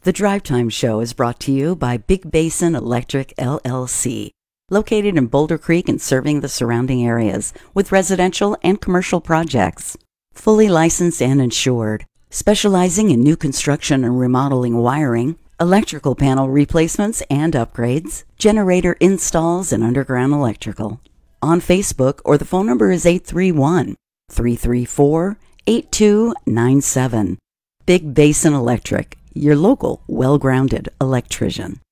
The Drive Time Show is brought to you by Big Basin Electric, LLC, located in Boulder Creek and serving the surrounding areas with residential and commercial projects. Fully licensed and insured, specializing in new construction and remodeling wiring, electrical panel replacements and upgrades, generator installs, and underground electrical. On Facebook, or the phone number is 831-334-8297. Big Basin Electric, your local, well-grounded electrician.